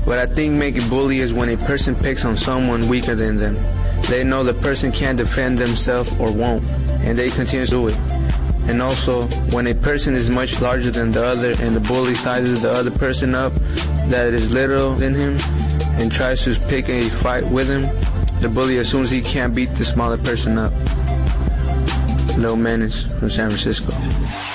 What I think make a bully is when a person picks on someone weaker than them. They know the person can't defend themselves or won't, and they continue to do it. And also, when a person is much larger than the other and the bully sizes the other person up that is little than him and tries to pick a fight with him, the bully assumes he can't beat the smaller person up. Lil Menace from San Francisco.